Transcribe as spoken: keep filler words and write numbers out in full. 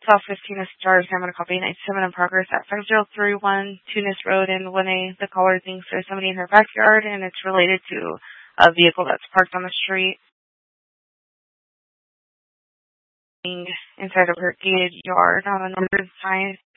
twelve fifteen of Stars. I'm going to copy nine seven in progress at five zero three one Tunis Road in one A. The caller thinks there's somebody in her backyard, and it's related to a vehicle that's parked on the street inside of her gated yard on the northern side.